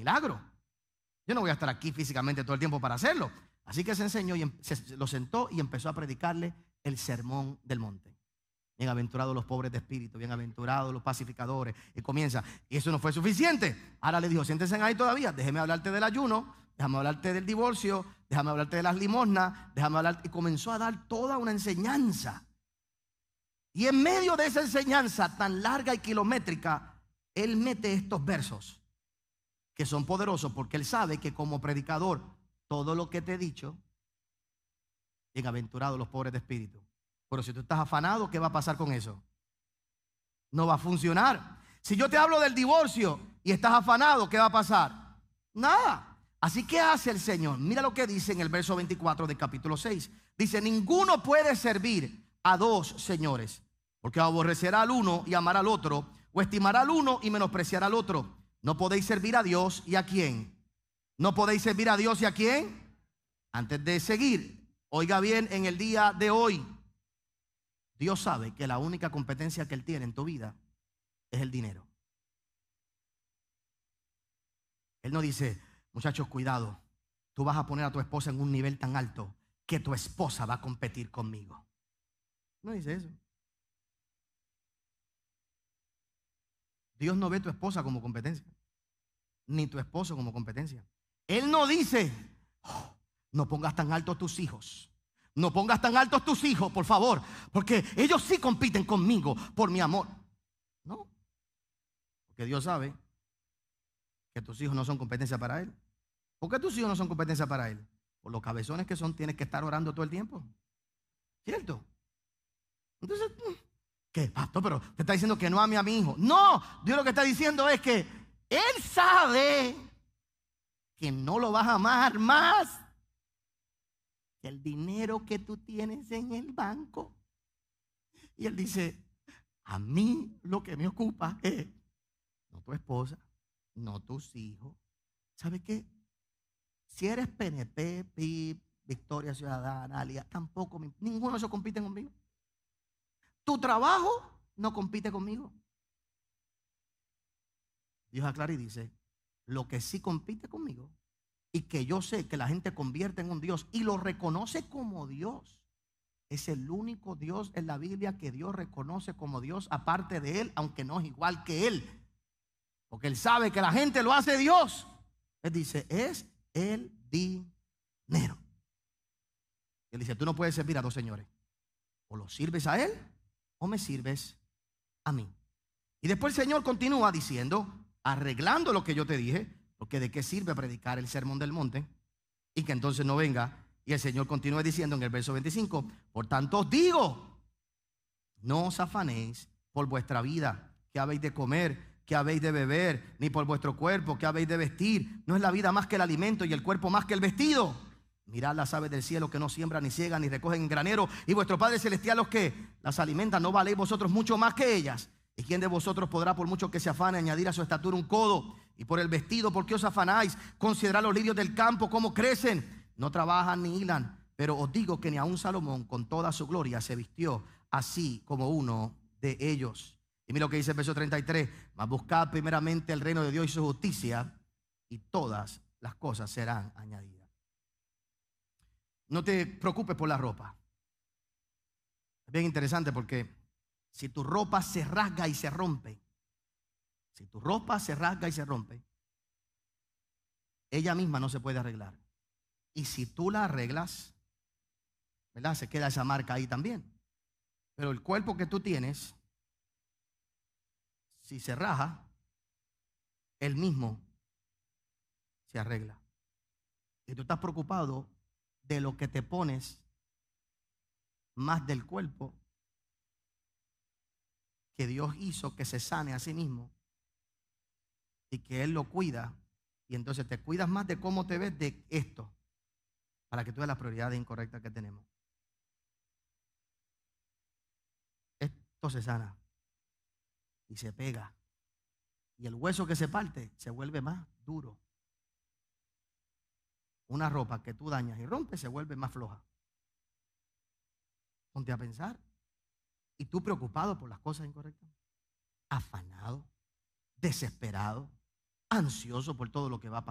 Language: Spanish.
milagro. Yo no voy a estar aquí físicamente todo el tiempo para hacerlo. Así que se enseñó y lo sentó y empezó a predicarle el sermón del monte. Bienaventurados los pobres de espíritu, bienaventurados los pacificadores. Y comienza. Y eso no fue suficiente. Ahora le dijo, siéntense ahí todavía, déjeme hablarte del ayuno, déjame hablarte del divorcio, déjame hablarte de las limosnas, déjame hablar. Y comenzó a dar toda una enseñanza. Y en medio de esa enseñanza tan larga y kilométrica, él mete estos versos que son poderosos, porque él sabe que como predicador, todo lo que te he dicho, bienaventurados los pobres de espíritu. Pero si tú estás afanado, ¿qué va a pasar con eso? No va a funcionar. Si yo te hablo del divorcio y estás afanado, ¿qué va a pasar? Nada. Así que hace el Señor. Mira lo que dice en el verso 24 del capítulo 6. Dice, ninguno puede servir a dos señores, porque aborrecerá al uno y amará al otro, o estimará al uno y menospreciará al otro. No podéis servir a Dios y a quién. No podéis servir a Dios y a quién. Antes de seguir, oiga bien, en el día de hoy, Dios sabe que la única competencia que Él tiene en tu vida es el dinero. Él no dice, muchachos, cuidado, tú vas a poner a tu esposa en un nivel tan alto que tu esposa va a competir conmigo. No dice eso. Dios no ve a tu esposa como competencia, ni tu esposo como competencia. Él no dice, oh, no pongas tan altos tus hijos. No pongas tan altos tus hijos, por favor, porque ellos sí compiten conmigo por mi amor. No, porque Dios sabe que tus hijos no son competencia para Él. ¿Por qué tus hijos no son competencia para Él? Por los cabezones que son, tienes que estar orando todo el tiempo. ¿Cierto? Entonces, ¿qué, pastor? Pero te está diciendo que no ame a mi hijo. No, Dios lo que está diciendo es que Él sabe que no lo vas a amar más que el dinero que tú tienes en el banco. Y Él dice, a mí lo que me ocupa es no tu esposa, no tus hijos. ¿Sabes qué? Si eres PNP, PIB, Victoria Ciudadana, Alianza, tampoco, ninguno de esos compiten conmigo. Tu trabajo no compite conmigo. Dios aclara y dice, lo que sí compite conmigo y que yo sé que la gente convierte en un Dios y lo reconoce como Dios, es el único Dios en la Biblia que Dios reconoce como Dios aparte de Él, aunque no es igual que Él, porque Él sabe que la gente lo hace Dios. Él dice, es el dinero. Él dice, tú no puedes servir a dos señores, o lo sirves a Él o me sirves a mí. Y después el Señor continúa diciendo, arreglando lo que yo te dije, porque de qué sirve predicar el sermón del monte y que entonces no venga. Y el Señor continúa diciendo en el verso 25, por tanto os digo, no os afanéis por vuestra vida, qué habéis de comer, qué habéis de beber, ni por vuestro cuerpo, qué habéis de vestir. No es la vida más que el alimento y el cuerpo más que el vestido. Mirad las aves del cielo que no siembran, ni ciegan, ni recogen en granero, y vuestro Padre Celestial los que las alimenta. ¿No valéis vosotros mucho más que ellas? ¿Y quién de vosotros podrá, por mucho que se afane, añadir a su estatura un codo? Y por el vestido, ¿por qué os afanáis? Considerad los lirios del campo, cómo crecen. No trabajan ni hilan. Pero os digo que ni aun Salomón con toda su gloria se vistió así como uno de ellos. Y mira lo que dice el verso 33. Mas buscad primeramente el reino de Dios y su justicia, y todas las cosas serán añadidas. No te preocupes por la ropa. Es bien interesante porque si tu ropa se rasga y se rompe, si tu ropa se rasga y se rompe, ella misma no se puede arreglar. Y si tú la arreglas, ¿verdad? Se queda esa marca ahí también. Pero el cuerpo que tú tienes, si se raja, él mismo se arregla. Y tú estás preocupado de lo que te pones más del cuerpo que Dios hizo que se sane a sí mismo y que Él lo cuida, y entonces te cuidas más de cómo te ves de esto para que tú veas las prioridades incorrectas que tenemos. Esto se sana y se pega, y el hueso que se parte se vuelve más duro. Una ropa que tú dañas y rompes se vuelve más floja. Ponte a pensar. Y tú preocupado por las cosas incorrectas, afanado, desesperado. ansioso por todo lo que va a pasar.